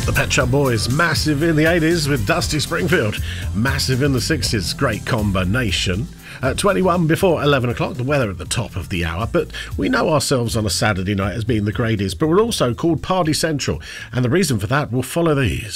The Pet Shop Boys, massive in the 80s with Dusty Springfield, massive in the 60s, great combination. 21 before 11 o'clock, the weather at the top of the hour, but we know ourselves on a Saturday night as being the Gradies, but we're also called Party Central, and the reason for that will follow these.